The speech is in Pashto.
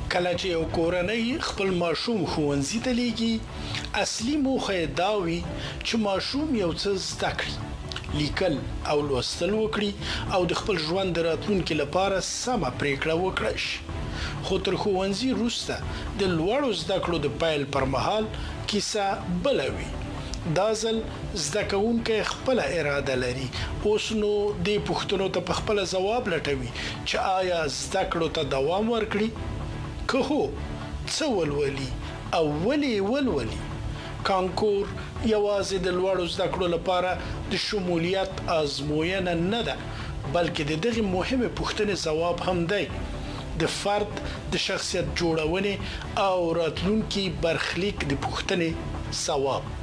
کله چې یو کورنۍ خپل ماشوم ښوونځي ته لیږي اصلي موخه یې دا وي چې ماشوم یو څه زده کړي، لیکل او لوستل وکړي او د خپل ژوند د راتلونکي لپاره سمه پریکړه وکړي شي. خو تر ښوونځي وروسته د لوړو زده کړو د پیل پر مهال کیسه بله وي. دا ځل زده کوونکی خپله اراده لري. اوس نو دې پوښتنو ته په خپله ځواب لټوي چې آیا زده کړو ته دوام ورکړي؟ که هو، څه ولولي او ولې ولولي؟ کانکور یوازې د لوړو زده کړو لپاره د شمولیت ازموینه نه ده، بلکې د دغې مهمې پوښتنې ځواب هم دی: د فرد د شخصیت جوړونې او راتلونکي برخلیک د پوښتنې ځواب.